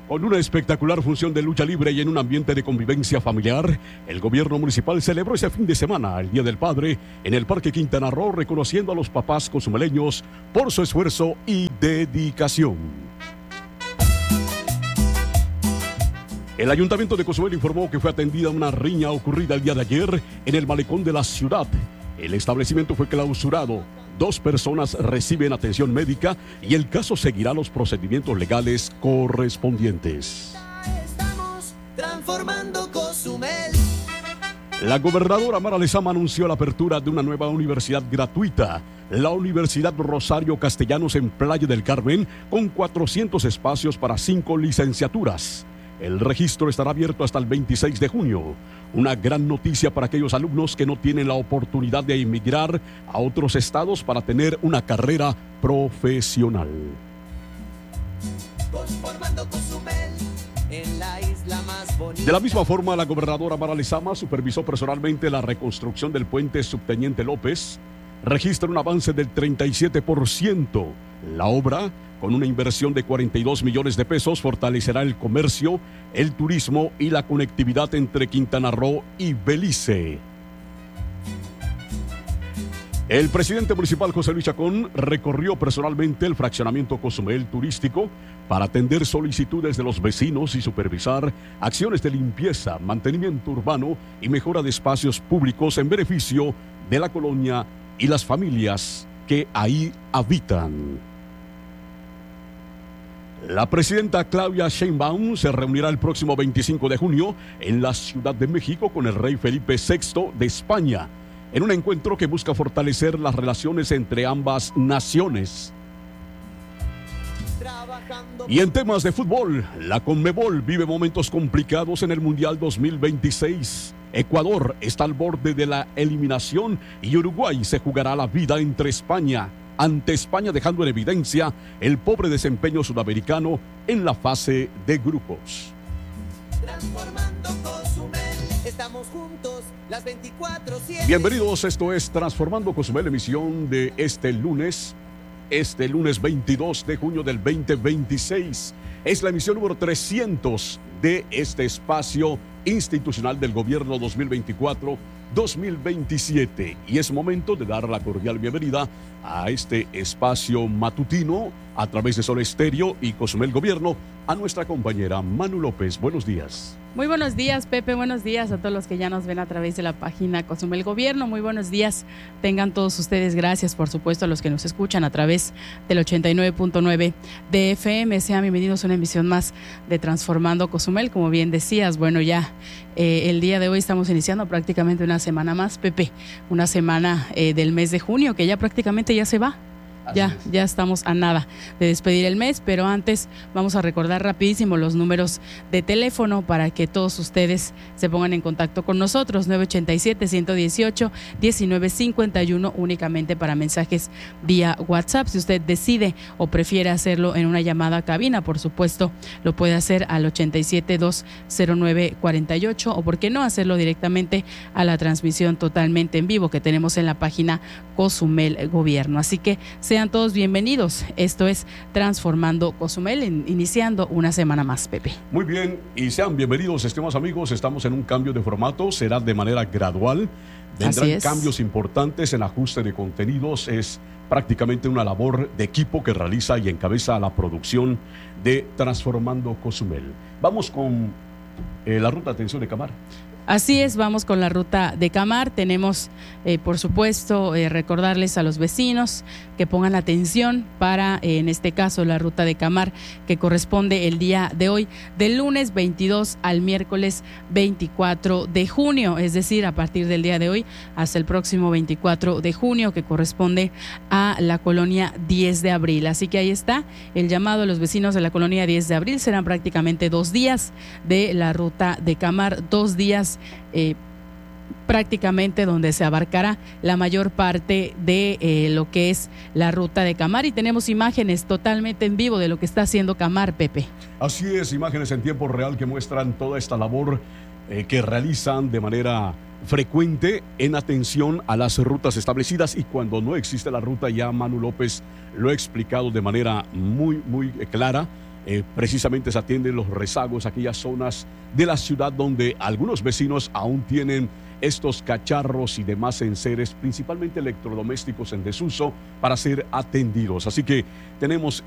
Con una espectacular función de lucha libre y en un ambiente de convivencia familiar, el gobierno municipal celebró ese fin de semana, el Día del Padre, en el Parque Quintana Roo, reconociendo a los papás cozumeleños por su esfuerzo y dedicación. El Ayuntamiento de Cozumel informó que fue atendida una riña ocurrida el día de ayer en el malecón de la ciudad. El establecimiento fue clausurado. 2 personas reciben atención médica y el caso seguirá los procedimientos legales correspondientes. Estamos transformando Cozumel. La gobernadora Mara Lezama anunció la apertura de una nueva universidad gratuita, la Universidad Rosario Castellanos en Playa del Carmen, con 400 espacios para 5 licenciaturas. El registro estará abierto hasta el 26 de junio. Una gran noticia para aquellos alumnos que no tienen la oportunidad de emigrar a otros estados para tener una carrera profesional. De la misma forma, la gobernadora Mara Lezama supervisó personalmente la reconstrucción del puente Subteniente López. Registra un avance del 37%. La obra, con una inversión de 42 millones de pesos, fortalecerá el comercio, el turismo y la conectividad entre Quintana Roo y Belice. El presidente municipal José Luis Chacón recorrió personalmente el fraccionamiento Cozumel turístico para atender solicitudes de los vecinos y supervisar acciones de limpieza, mantenimiento urbano y mejora de espacios públicos en beneficio de la colonia y las familias que ahí habitan. La presidenta Claudia Sheinbaum se reunirá el próximo 25 de junio en la Ciudad de México con el rey Felipe VI de España, en un encuentro que busca fortalecer las relaciones entre ambas naciones. Y en temas de fútbol, la Conmebol vive momentos complicados en el Mundial 2026. Ecuador está al borde de la eliminación y Uruguay se jugará la vida ante España, dejando en evidencia el pobre desempeño sudamericano en la fase de grupos. Transformando Cozumel, estamos juntos las 24/7. Bienvenidos, esto es Transformando Cozumel, emisión de este lunes 22 de junio del 2026. Es la emisión número 300 de este espacio institucional del gobierno 2024-2027. Y es momento de dar la cordial bienvenida a este espacio matutino a través de Sol Estéreo y Cozumel Gobierno a nuestra compañera Manu López. Buenos días. Muy buenos días, Pepe. Buenos días a todos los que ya nos ven a través de la página Cozumel Gobierno. Muy buenos días. Tengan todos ustedes. Gracias, por supuesto, a los que nos escuchan a través del 89.9 de FM. Sean bienvenidos a una emisión más de Transformando Cozumel. Como bien decías, bueno, ya el día de hoy estamos iniciando prácticamente una semana más, Pepe. Una semana del mes de junio, que ya prácticamente ya se va. Ya estamos a nada de despedir el mes, pero antes vamos a recordar rapidísimo los números de teléfono para que todos ustedes se pongan en contacto con nosotros. 987-118-1951 únicamente para mensajes vía WhatsApp. Si usted decide o prefiere hacerlo en una llamada a cabina, por supuesto, lo puede hacer al 87-209-48 o por qué no hacerlo directamente a la transmisión totalmente en vivo que tenemos en la página Cozumel Gobierno. Así que sean todos bienvenidos. Esto es Transformando Cozumel, iniciando una semana más, Pepe. Muy bien, y sean bienvenidos, estimados amigos. Estamos en un cambio de formato, será de manera gradual. Vendrán cambios importantes en ajuste de contenidos. Es prácticamente una labor de equipo que realiza y encabeza la producción de Transformando Cozumel. Vamos con la ruta de atención de Camar. Así es, vamos con la ruta de Camar. Tenemos, por supuesto, recordarles a los vecinos que pongan atención para, en este caso, la ruta de Camar, que corresponde el día de hoy, del lunes 22 al miércoles 24 de junio, es decir, a partir del día de hoy hasta el próximo 24 de junio, que corresponde a la colonia 10 de abril. Así que ahí está el llamado a los vecinos de la colonia 10 de abril. Serán prácticamente 2 días de la ruta de Camar, 2 días prácticamente donde se abarcará la mayor parte de lo que es la ruta de Camar, y tenemos imágenes totalmente en vivo de lo que está haciendo Camar, Pepe. Así es, imágenes en tiempo real que muestran toda esta labor que realizan de manera frecuente en atención a las rutas establecidas, y cuando no existe la ruta, ya Manu López lo ha explicado de manera muy clara. precisamente se atienden los rezagos, aquellas zonas de la ciudad donde algunos vecinos aún tienen estos cacharros y demás enseres, principalmente electrodomésticos en desuso, para ser atendidos. Así que tenemos